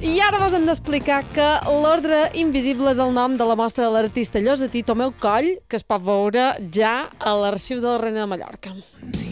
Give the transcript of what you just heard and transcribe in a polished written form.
I ara vos hem d'explicar que l'Ordre Invisible és el nom de la mostra de l'artista llosetí Tomeu Coll, que es pot veure ja a l'Arxiu de la Reina de Mallorca.